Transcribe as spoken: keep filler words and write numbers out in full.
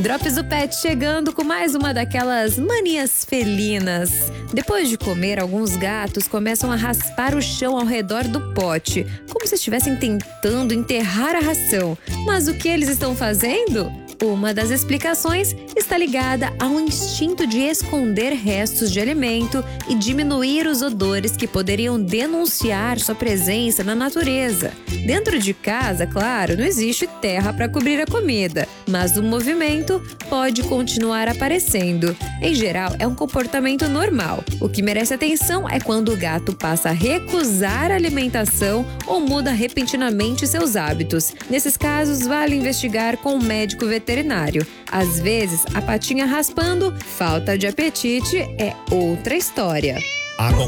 Drops do Pet chegando com mais uma daquelas manias felinas. Depois de comer, alguns gatos começam a raspar o chão ao redor do pote, como se estivessem tentando enterrar a ração. Mas o que eles estão fazendo? Uma das explicações está ligada ao instinto de esconder restos de alimento e diminuir os odores que poderiam denunciar sua presença na natureza. Dentro de casa, claro, não existe terra para cobrir a comida, mas o movimento pode continuar aparecendo. Em geral, é um comportamento normal. O que merece atenção é quando o gato passa a recusar a alimentação ou muda repentinamente seus hábitos. Nesses casos, vale investigar com um médico veterinário. Às vezes, a patinha raspando, falta de apetite é outra história.